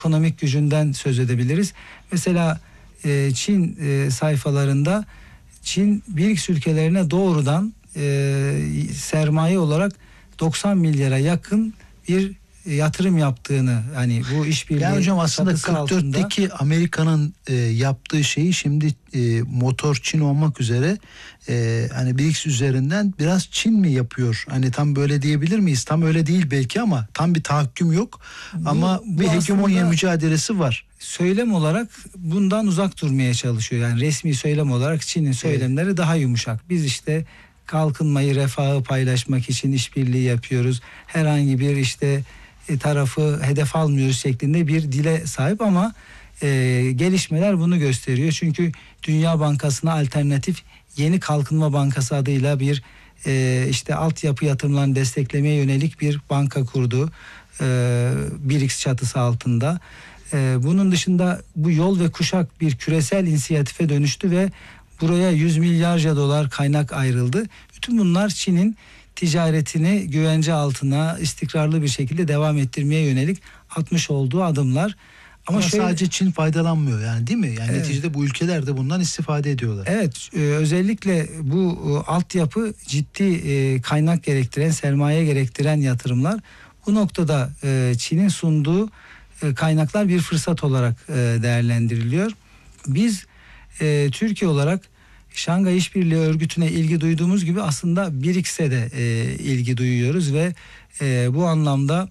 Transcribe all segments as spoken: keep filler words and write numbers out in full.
ekonomik gücünden söz edebiliriz. Mesela e, Çin e, sayfalarında Çin B R I C S ülkelerine doğrudan e, sermaye olarak doksan milyara yakın bir yatırım yaptığını, hani bu işbirliği yani hocam aslında çatısı kırk dörtteki altında Amerika'nın e, yaptığı şeyi şimdi e, motor Çin olmak üzere e, hani B R I C S üzerinden biraz Çin mi yapıyor? Hani tam böyle diyebilir miyiz? Tam öyle değil belki ama tam bir tahakküm yok. Bu, ama bu bir hegemonya mücadelesi var. Söylem olarak bundan uzak durmaya çalışıyor. Yani resmi söylem olarak Çin'in söylemleri evet. daha yumuşak. Biz işte kalkınmayı, refahı paylaşmak için işbirliği yapıyoruz. Herhangi bir işte tarafı hedef almıyoruz şeklinde bir dile sahip ama e, gelişmeler bunu gösteriyor. Çünkü Dünya Bankası'na alternatif Yeni Kalkınma Bankası adıyla bir e, işte altyapı yatırımlarını desteklemeye yönelik bir banka kurdu. E, B R I C S çatısı altında. E, bunun dışında bu yol ve kuşak bir küresel inisiyatife dönüştü ve buraya yüz milyarca dolar kaynak ayrıldı. Bütün bunlar Çin'in ticaretini güvence altına istikrarlı bir şekilde devam ettirmeye yönelik atmış olduğu adımlar. Ama, Ama şöyle, sadece Çin faydalanmıyor yani, değil mi? Yani evet. Neticede bu ülkeler de bundan istifade ediyorlar. Evet, e, özellikle bu e, altyapı ciddi e, kaynak gerektiren, sermaye gerektiren yatırımlar. Bu noktada e, Çin'in sunduğu e, kaynaklar bir fırsat olarak e, değerlendiriliyor. Biz e, Türkiye olarak Şangay İşbirliği Örgütü'ne ilgi duyduğumuz gibi aslında B R I C S'e de e, ilgi duyuyoruz ve e, bu anlamda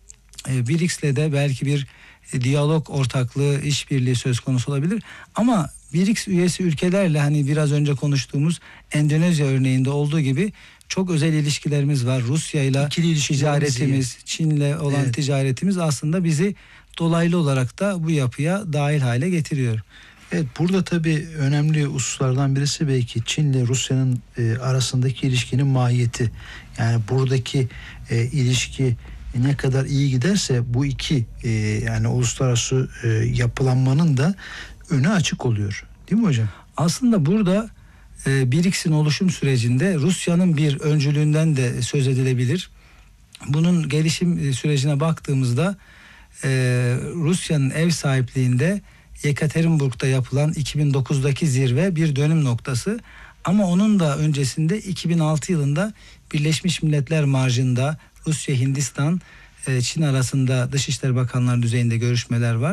e, B R I C S'le de belki bir e, diyalog ortaklığı, işbirliği söz konusu olabilir. Ama B R I C S üyesi ülkelerle, hani biraz önce konuştuğumuz Endonezya örneğinde olduğu gibi çok özel ilişkilerimiz var. Rusya'yla ticaretimiz, Çin'le olan evet. ticaretimiz aslında bizi dolaylı olarak da bu yapıya dahil hale getiriyor. Evet, burada tabii önemli hususlardan birisi belki Çin'le Rusya'nın e, arasındaki ilişkinin mahiyeti. Yani buradaki e, ilişki ne kadar iyi giderse bu iki e, yani uluslararası e, yapılanmanın da önü açık oluyor. Değil mi hocam? Aslında burada e, B R I C S'in oluşum sürecinde Rusya'nın bir öncülüğünden de söz edilebilir. Bunun gelişim sürecine baktığımızda e, Rusya'nın ev sahipliğinde Yekaterinburg'da yapılan iki bin dokuzdaki zirve bir dönüm noktası. Ama onun da öncesinde iki bin altı yılında Birleşmiş Milletler marjında Rusya, Hindistan, Çin arasında Dışişleri Bakanları düzeyinde görüşmeler var.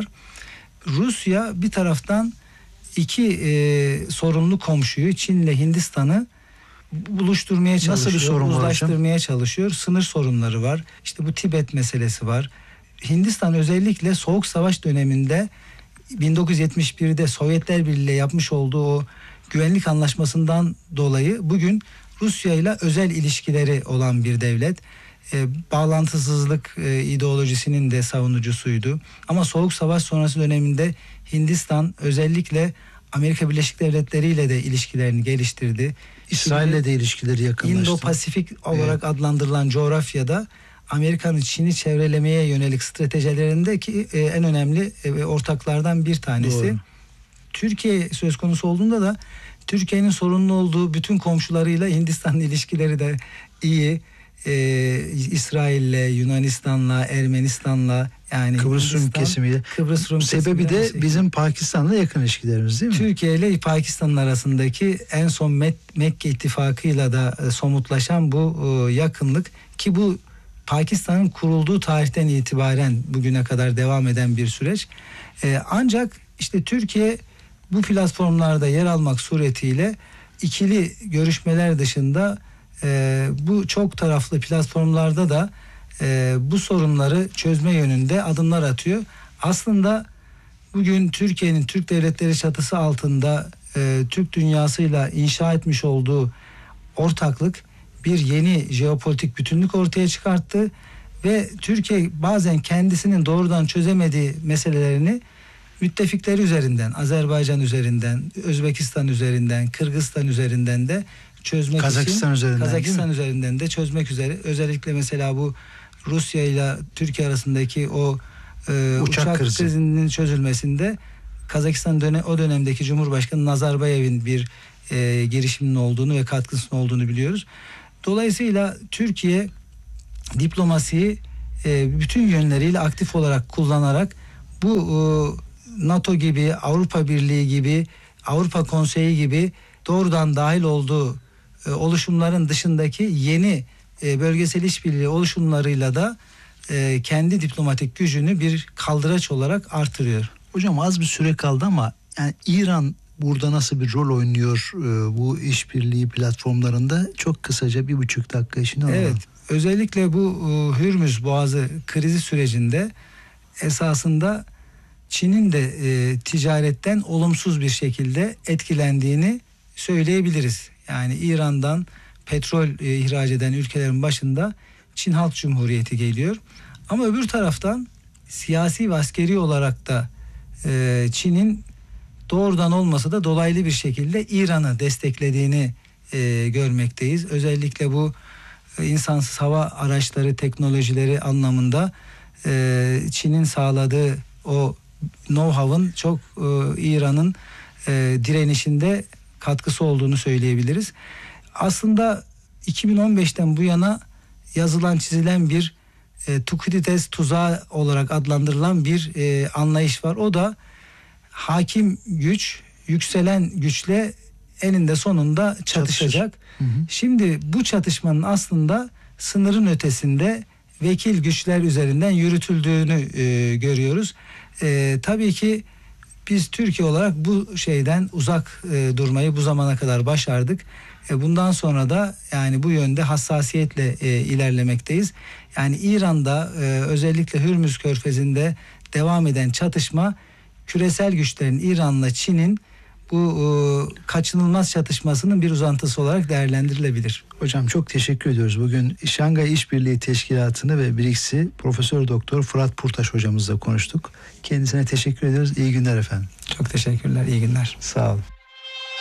Rusya bir taraftan iki e, sorunlu komşuyu, Çin'le Hindistan'ı buluşturmaya çalışıyor. Nasıl bir sorun var uzlaştırmaya çalışıyor. Sınır sorunları var. İşte bu Tibet meselesi var. Hindistan özellikle Soğuk Savaş döneminde bin dokuz yüz yetmiş birde Sovyetler Birliği ile yapmış olduğu o güvenlik anlaşmasından dolayı bugün Rusya ile özel ilişkileri olan bir devlet. E, bağlantısızlık e, ideolojisinin de savunucusuydu. Ama Soğuk Savaş sonrası döneminde Hindistan özellikle Amerika Birleşik Devletleri ile de ilişkilerini geliştirdi. İsrail ile de ilişkileri yakınlaştı. İndo-Pasifik olarak evet. adlandırılan coğrafyada Amerika'nın Çin'i çevrelemeye yönelik stratejilerindeki e, en önemli e, ortaklardan bir tanesi. Doğru. Türkiye söz konusu olduğunda da Türkiye'nin sorunlu olduğu bütün komşularıyla Hindistan'la ilişkileri de iyi. Ee, İsrail'le, Yunanistan'la, Ermenistan'la, yani Kıbrıs Rum kesimiyle. Kıbrıs Rum sebebi de şekilde. Bizim Pakistan'la yakın ilişkilerimiz, değil mi? Türkiye ile Pakistan'ın arasındaki en son Mek- Mekke ittifakıyla da e, somutlaşan bu e, yakınlık, ki bu Pakistan'ın kurulduğu tarihten itibaren bugüne kadar devam eden bir süreç. E, ancak işte Türkiye bu platformlarda yer almak suretiyle ikili görüşmeler dışında e, bu çok taraflı platformlarda da e, bu sorunları çözme yönünde adımlar atıyor. Aslında bugün Türkiye'nin Türk devletleri çatısı altında e, Türk dünyasıyla inşa etmiş olduğu ortaklık bir yeni jeopolitik bütünlük ortaya çıkarttı ve Türkiye bazen kendisinin doğrudan çözemediği meselelerini müttefikleri üzerinden, Azerbaycan üzerinden, Özbekistan üzerinden, Kırgızistan üzerinden de çözmek Kazakistan için, üzerinden, Kazakistan üzerinden de çözmek üzere. Özellikle mesela bu Rusya ile Türkiye arasındaki o e, uçak, uçak krizi. krizinin çözülmesinde Kazakistan dönem, o dönemdeki Cumhurbaşkanı Nazarbayev'in bir e, girişiminin olduğunu ve katkısının olduğunu biliyoruz. Dolayısıyla Türkiye diplomasiyi e, bütün yönleriyle aktif olarak kullanarak bu e, NATO gibi, Avrupa Birliği gibi, Avrupa Konseyi gibi doğrudan dahil olduğu e, oluşumların dışındaki yeni e, bölgesel işbirliği oluşumlarıyla da e, kendi diplomatik gücünü bir kaldıraç olarak artırıyor. Hocam az bir süre kaldı ama yani İran burada nasıl bir rol oynuyor e, bu işbirliği platformlarında? Çok kısaca bir buçuk dakika için alalım. Evet, özellikle bu e, Hürmüz Boğazı krizi sürecinde esasında Çin'in de e, ticaretten olumsuz bir şekilde etkilendiğini söyleyebiliriz. Yani İran'dan petrol e, ihraç eden ülkelerin başında Çin Halk Cumhuriyeti geliyor. Ama öbür taraftan siyasi ve askeri olarak da e, Çin'in doğrudan olmasa da dolaylı bir şekilde İran'ı desteklediğini e, görmekteyiz. Özellikle bu e, insansız hava araçları teknolojileri anlamında e, Çin'in sağladığı o know-how'ın çok e, İran'ın e, direnişinde katkısı olduğunu söyleyebiliriz. Aslında iki bin on beşten bu yana yazılan çizilen bir e, Tukidides tuzağı olarak adlandırılan bir e, anlayış var. O da hakim güç yükselen güçle eninde sonunda çatışacak. Hı hı. Şimdi bu çatışmanın aslında sınırın ötesinde vekil güçler üzerinden yürütüldüğünü e, görüyoruz. E, tabii ki biz Türkiye olarak bu şeyden uzak e, durmayı bu zamana kadar başardık. E, bundan sonra da yani bu yönde hassasiyetle e, ilerlemekteyiz. Yani İran'da e, özellikle Hürmüz Körfezi'nde devam eden çatışma küresel güçlerin İran'la Çin'in bu e, kaçınılmaz çatışmasının bir uzantısı olarak değerlendirilebilir. Hocam çok teşekkür ediyoruz. Bugün Şangay İşbirliği Teşkilatı'nı ve B R I C S'i Profesör Doktor Fırat Purtaş hocamızla konuştuk. Kendisine teşekkür ediyoruz. İyi günler efendim. Çok teşekkürler. İyi günler. Sağ olun.